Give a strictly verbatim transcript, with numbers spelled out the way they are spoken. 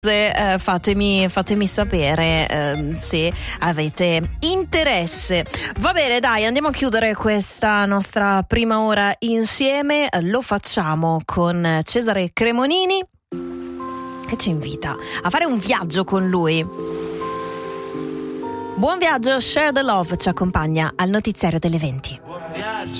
Eh, fatemi, fatemi sapere eh, se avete interesse. Va bene, dai, andiamo a chiudere questa nostra prima ora insieme. Lo facciamo con Cesare Cremonini, che ci invita a fare un viaggio con lui. Buon viaggio, Share the Love ci accompagna al notiziario delle venti.